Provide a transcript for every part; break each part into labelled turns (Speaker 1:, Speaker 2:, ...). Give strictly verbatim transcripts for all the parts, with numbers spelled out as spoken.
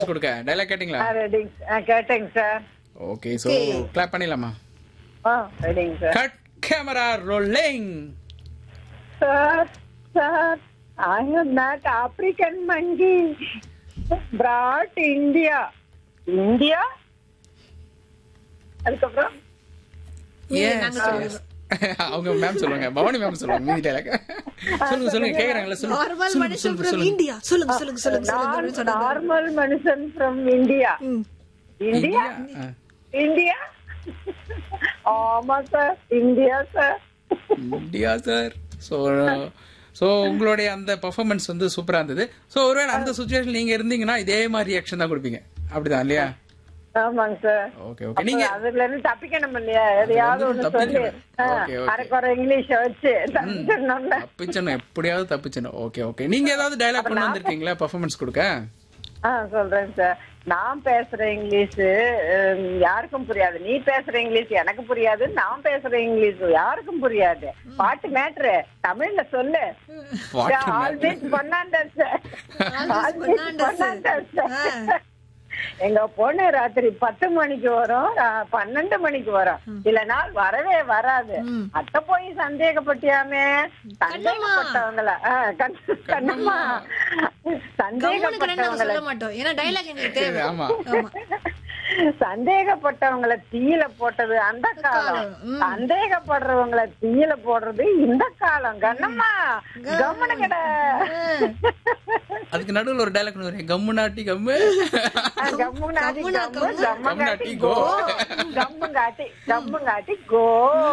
Speaker 1: கொடுக்க டைலாக் கேட்டிங்களா?
Speaker 2: ரெடிங்க கேட்டேங்க சார்.
Speaker 1: ஓகே சோ கிளாப் பண்ணிடலாமா?
Speaker 2: ஆ ரெடிங்க sir.
Speaker 1: Cut camera rolling.
Speaker 2: Sir sir I am not African monkey brought India. India அதுக்கப்புறம்
Speaker 1: அவங்க ma'am சொல்லுங்க, பவானி மேம் சொல்லுங்க மீதி டைலாக். சொல்லுங்க சொல்லுங்க கேக்குறாங்கல சொல்லுங்க.
Speaker 3: நார்மல் மனுஷன் ஃப்ரம் இந்தியா. சொல்லுங்க சொல்லுங்க சொல்லுங்க சொல்லுங்க.
Speaker 2: நார்மல் மனுஷன் ஃப்ரம் இந்தியா. இந்தியா இந்தியா ஆமா sir, India sir,
Speaker 1: India sir. So so உங்களுடைய அந்த பெர்ஃபார்மன்ஸ் வந்து சூப்பரா இருந்தது. சோ ஒருவேளை அந்த சிச்சுவேஷன் நீங்க இருந்தீங்கன்னா இதே மாதிரி ரியாக்ஷன் தான் கொடுப்பீங்க, அப்படிதான் இல்லையா?
Speaker 2: ஆமாங்க சார்.
Speaker 1: Okay okay. நீங்க
Speaker 2: அதுல இருந்து தப்பிக்கணும் இல்லையா? எதையாவது ஒண்ணு சொல்லி அரைக்குறை இங்கிலீஷ் வச்சு தப்பிச்சிடணும்.
Speaker 1: தப்பிச்சணும், எப்படியாவது தப்பிச்சணும். Okay okay. நீங்க ஏதாவது டைலாக் கொண்டு வந்திருக்கீங்களா பெர்ஃபார்மன்ஸ் கொடுக்க?
Speaker 2: ஆ சொல்றேன் சார். நான் பேசுற இங்கிலீஷ் யாருக்கும் புரியாது, நீ பேசுற இங்கிலீஷ் எனக்கு புரியாது, நான் பேசுற இங்கிலீஷ் யாருக்கும் புரியாது. பாட்டு மேட்ரு தமிழ்ல சொல்லு. Always பொன்னாண்டஸ் sir, always பொன்னாண்டஸ் sir. எங்க பொண்ணு ராத்திரி பத்து மணிக்கு வரும், பன்னெண்டு மணிக்கு வரும், இல்ல நாள் வரவே வராது. அத்தை போய் சந்தேகப்பட்டியாமே, சந்தேகப்பட்டவங்கள கண்ணம்மா சந்தேகப்பட்டவங்களை தீயில போட்டது அந்த காலம், சந்தேகப்படுறவங்களை தீயில போடுறது இந்த காலம். கண்ணம்மா கம்முனு கிட.
Speaker 1: அதுக்கு நடுவுல ஒரு டைலாக் வரும், கம்மு நாட்டி கம்மு
Speaker 2: கம்மு நாட்டி கம்மு கம்மு காட்டி கோ, கம்மு காட்டி கம்மு காட்டி கோ.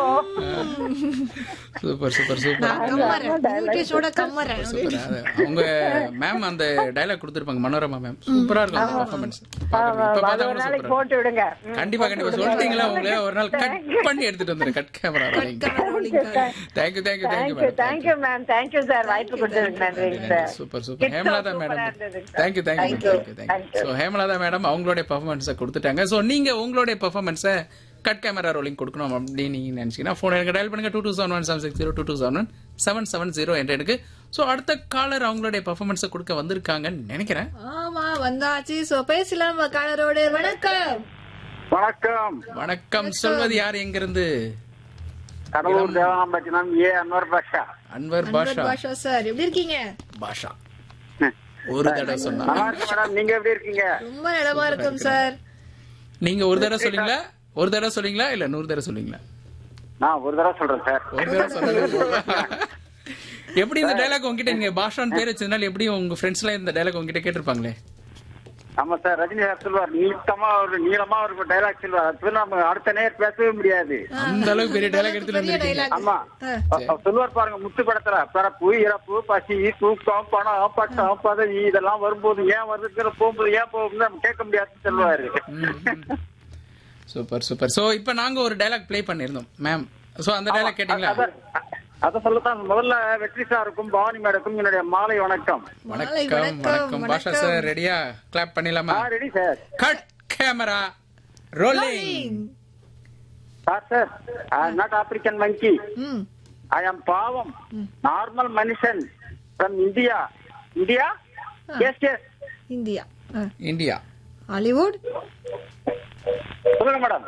Speaker 1: Super super super super. அவங்க மேம் அந்த டைலாக் கொடுத்திருப்பாங்க, மனோரமா மேம். சூப்பரா இருக்கும் அந்த பெர்ஃபார்மன்ஸ்.
Speaker 2: போட்டு விடுங்க.
Speaker 1: கண்டிப்பா கண்டிப்பா. சொல்லிட்டீங்களா உங்களை ஒரு நாள் கட் பண்ணி எடுத்துட்டு வந்துரு. Cut camera rolling. Thank you thank you thank you
Speaker 2: thank you ma'am. Thank you sir, வாய்ப்பு கொடுத்ததுக்கு நன்றி sir.
Speaker 1: Super super. Hemalatha madam thank you thank you thank you thank you. So Hemalatha madam அவங்களோட பெர்ஃபார்மன்ஸை கொடுத்துட்டாங்க. சோ நீங்க உங்களுடைய பெர்ஃபார்மன்ஸை கட் கேமரா ரோலிங் கொடுக்கணும் அப்படின்னு நீங்க நினைச்சீங்கன்னா போன் எனக்கு டயல் பண்ணுங்க two two seven one seven six zero two two seven one seven seven zero என்ற எனக்கு. சோ அடுத்த காலர் அவங்களுடைய பெர்ஃபார்மன்ஸை கொடுக்க வந்திருக்காங்கன்னு நினைக்கிறேன்.
Speaker 3: ஆமா வந்தாச்சு. சோ பேசலாம் காலரோட. வணக்கம்.
Speaker 4: வணக்கம்
Speaker 1: வணக்கம். சொல்வது யார், எங்க இருந்து?
Speaker 4: கடலூர் தேவாம்பட்டினம் ஏ அன்வர் பாஷா.
Speaker 1: அன்வர் பாஷா.
Speaker 3: பாஷா சார் எப்படி இருக்கீங்க?
Speaker 1: பாஷா ஒரு தடவை சொன்னா.
Speaker 4: மேடம் நீங்க எப்படி இருக்கீங்க?
Speaker 3: ரொம்ப நலமா இருக்கும் சார்.
Speaker 1: நீங்க ஒரு தடவை சொல்றீங்களா, ஒரு தடவை சொல்றீங்களா இல்ல நூறு தடவை சொல்றீங்களா?
Speaker 4: நான் ஒரு தடவை சொல்றேன் சார்.
Speaker 1: ஒரு தடவை சொன்னது எப்படி? இந்த டைலாக் உங்ககிட்ட நீங்க பாஷான்னு பேர் வச்சதுனால எப்படி உங்க ஃப்ரெண்ட்ஸ் எல்லாம் இந்த டைலாக் உங்ககிட்ட கேட்டிருப்பாங்களே?
Speaker 4: ஆமா சார், ரஜினி சார் சொல்லுவார், நீட்டமா ஒரு நீளமா ஒரு டைலாக் சொல்லுவார். அது நம்ம அடுத்த நேரம் பேசவே முடியாது,
Speaker 1: அந்த அளவுக்கு பெரிய டைலாக் எடுத்துட்டு வந்திருக்கீங்க.
Speaker 4: ஆமா சொல்லுவார் பாருங்க, முத்து படத்துல பிறப்பு இறப்பு பசி தூக்கம் பணம் பட்டம் பதவி இதெல்லாம் வரும்போது ஏன் வருதுங்கிற போகும்போது ஏன் போகும்போது நம்ம கேட்க முடியாதுன்னு சொல்லுவாரு.
Speaker 1: Super super. சோ இப்ப நாங்க ஒரு டைலாக் ப்ளே பண்ணிருந்தோம் மேம். சோ அந்த டைலாக் கேட்டீங்களா?
Speaker 4: அத சொல்லத்தான் முதல்ல வெற்றி சாருக்கும் பவானி மேடக்கும் என்னுடைய மாலை வணக்கம்.
Speaker 1: வணக்கம் வணக்கம். பாஷா சார் ரெடியா? கிளாப் பண்ணிடலாமா?
Speaker 4: Ready sir.
Speaker 1: Cut camera rolling.
Speaker 4: Sir sir I am not African மங்கி, ஐ அம் பாவம் நார்மல் மனுஷன் from India. India S S
Speaker 3: India
Speaker 1: India
Speaker 3: Hollywood.
Speaker 4: சொல்லுங்க madam.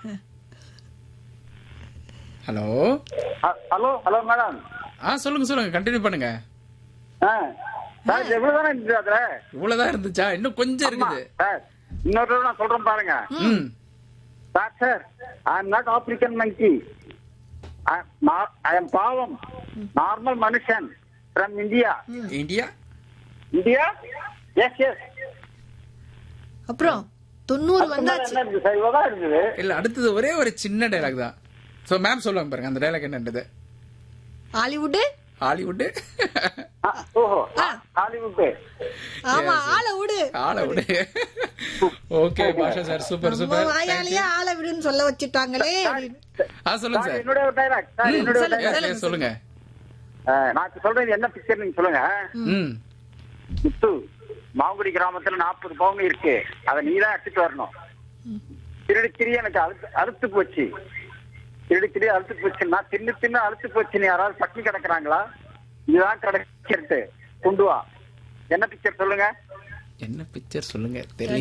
Speaker 1: Hello
Speaker 4: hello hello madam.
Speaker 1: ஆ சொல்லுங்க சொல்லுங்க, கண்டினியூ பண்ணுங்க.
Speaker 4: சார் இவ்வளவுதானே இருந்துச்சு? அதுல
Speaker 1: இவ்வளவுதான் இருந்துச்சா? இன்னும் கொஞ்சம் இருக்குது
Speaker 4: சார். இன்னொரு நான் சொல்றேன் பாருங்க. Sir sir I am not African மங்கி, ஐ அம் பாவம் நார்மல் மனுஷன் from India.
Speaker 1: India
Speaker 4: India S S.
Speaker 3: அப்புறம் தொண்ணூறு வந்தாச்சு.
Speaker 4: இவ்வளவுதான் இருக்குது.
Speaker 1: இல்ல அடுத்தது ஒரே ஒரு சின்ன டைலாக் தான். சோ மேம் சொல்லுவாங்க பாருங்க அந்த டைலாக் என்னன்றது.
Speaker 3: Hollywood
Speaker 1: Hollywood.
Speaker 4: ஓஹோ ஹாலிவுட்.
Speaker 3: ஆமா ஹாலிவுட் ஹாலிவுட்.
Speaker 1: ஓகே பாஷா சார் சூப்பர் சூப்பர்.
Speaker 3: வாயாலியா ஹாலிவுட்னு சொல்ல வச்சிட்டாங்களே.
Speaker 1: ஆ சொல்லுங்க சார்.
Speaker 4: என்னோட டைலாக் சார். என்னோட
Speaker 1: டைலாக் சொல்லுங்க.
Speaker 4: நான் சொல்றது என்ன பிக்சர் நீங்க சொல்லுங்க. ம் முத்து மாங்குடி கிராமத்துல நாற்பது பவுன் இருக்கு, அதை நீதான் எடுத்துட்டு வரணும். திருடி திரி எனக்கு அழுத்து அழுத்து போச்சு, திருடி திரி அழுத்து போச்சு, நான் தின்னு தின்னு அழுத்து போச்சு. யாராவது பட்டி கிடக்குறாங்களா? இதுதான் கிடைக்கிறது, கொண்டு வா. என்ன பிக்சர் சொல்லுங்க.
Speaker 1: என்ன பிக்சர் சொல்லுங்க தெரியல.